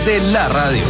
de la radio.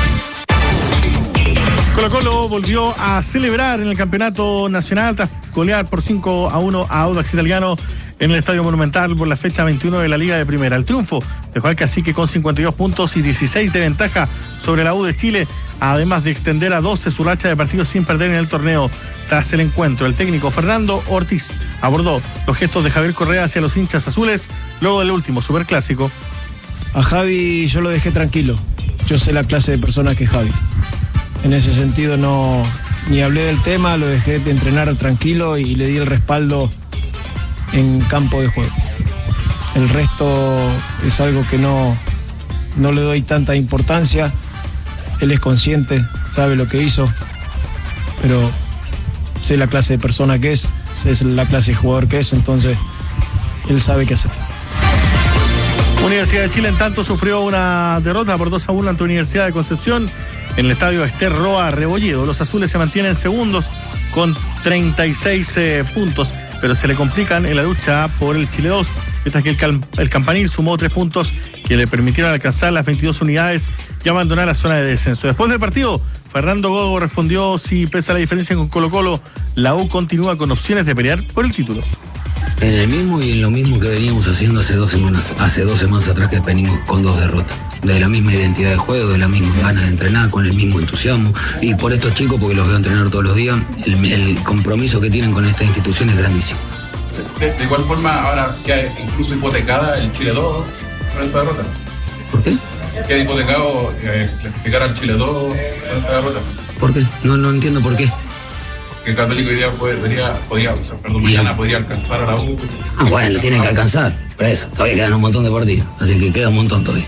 Colo-Colo volvió a celebrar en el campeonato nacional tras golear por 5-1 a Audax Italiano en el Estadio Monumental por la fecha 21 de la Liga de Primera. El triunfo dejó al Cacique con 52 puntos y 16 de ventaja sobre la U de Chile, además de extender a 12 su racha de partidos sin perder en el torneo. Tras el encuentro, el técnico Fernando Ortiz abordó los gestos de Javier Correa hacia los hinchas azules luego del último superclásico. A Javi yo lo dejé tranquilo. Yo sé la clase de persona que es Javi. En ese sentido no ni hablé del tema, lo dejé de entrenar tranquilo y le di el respaldo en campo de juego. El resto es algo que no le doy tanta importancia. Él es consciente, sabe lo que hizo, pero sé la clase de persona que es, sé la clase de jugador que es, entonces él sabe qué hacer. Universidad de Chile, en tanto, sufrió una derrota por 2-1 ante Universidad de Concepción en el estadio Ester Roa Rebolledo. Los azules se mantienen segundos con 36 puntos, pero se le complican en la lucha por el Chile 2, mientras que el Campanil sumó 3 puntos que le permitieron alcanzar las 22 unidades y abandonar la zona de descenso. Después del partido, Fernando Gogo respondió si, pese a la diferencia con Colo-Colo, la U continúa con opciones de pelear por el título. En el mismo y en lo mismo que veníamos haciendo hace 2 semanas atrás, que venimos con 2 derrotas, de la misma identidad de juego, de la misma ganas de entrenar, con el mismo entusiasmo, y por estos chicos, porque los veo entrenar todos los días, el compromiso que tienen con esta institución es grandísimo. ¿De igual forma ahora queda incluso hipotecada el Chile 2 con esta derrota? ¿Por qué? ¿Queda hipotecado clasificar al Chile 2 con esta derrota? ¿Por qué? No entiendo por qué. Que Católico hoy día mañana podría alcanzar a la U. Bueno, lo tienen que alcanzar, por eso, todavía quedan un montón de partidos, así que queda un montón todavía.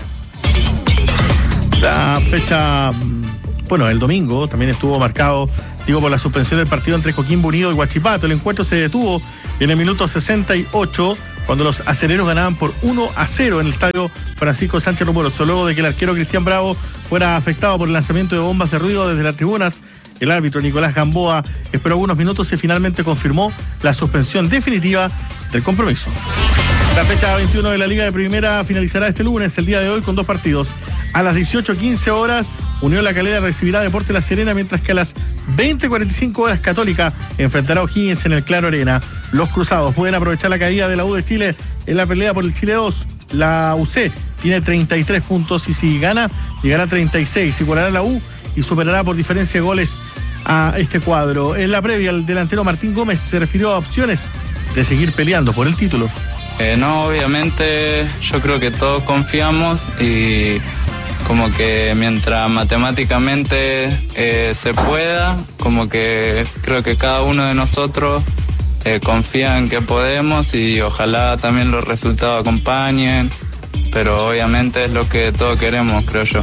La fecha, el domingo también estuvo marcado, por la suspensión del partido entre Coquimbo Unido y Huachipato. El encuentro se detuvo en el minuto 68, cuando los acereros ganaban por 1-0 en el estadio Francisco Sánchez Rumoroso, luego de que el arquero Cristian Bravo fuera afectado por el lanzamiento de bombas de ruido desde las tribunas. El árbitro Nicolás Gamboa esperó algunos minutos y finalmente confirmó la suspensión definitiva del compromiso. La fecha 21 de la Liga de Primera finalizará este lunes, el día de hoy, con 2 partidos. A las 18:15 horas, Unión La Calera recibirá Deportes La Serena, mientras que a las 20:45 horas, Católica enfrentará a O'Higgins en el Claro Arena. Los cruzados pueden aprovechar la caída de la U de Chile en la pelea por el Chile 2. La UC tiene 33 puntos y si gana, llegará a 36. Igualará la U y superará por diferencia de goles a este cuadro. En la previa, el delantero Martín Gómez se refirió a opciones de seguir peleando por el título. No, obviamente yo creo que todos confiamos y como que mientras matemáticamente se pueda, como que creo que cada uno de nosotros confía en que podemos y ojalá también los resultados acompañen, pero obviamente es lo que todos queremos, creo yo.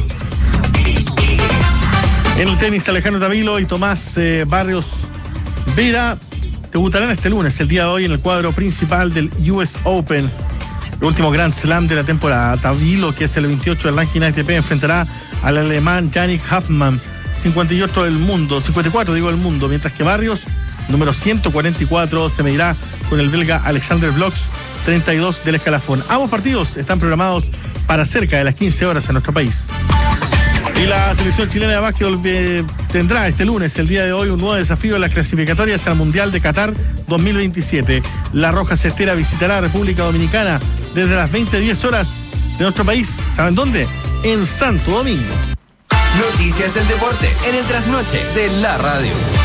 En el tenis, Alejandro Tavilo y Tomás Barrios Vera debutarán este lunes, el día de hoy, en el cuadro principal del US Open, el último Grand Slam de la temporada. Tavilo, que es el 28 del ranking ATP, enfrentará al alemán Yannick Hoffmann, 54 del mundo, mientras que Barrios, número 144, se medirá con el belga Alexander Bloks, 32 del escalafón. Ambos partidos están programados para cerca de las 15 horas en nuestro país. Y la selección chilena de básquetbol tendrá este lunes, el día de hoy, un nuevo desafío en las clasificatorias al Mundial de Qatar 2027. La Roja Cestera visitará a República Dominicana desde las 20:10 horas de nuestro país. ¿Saben dónde? En Santo Domingo. Noticias del deporte en el trasnoche de la radio.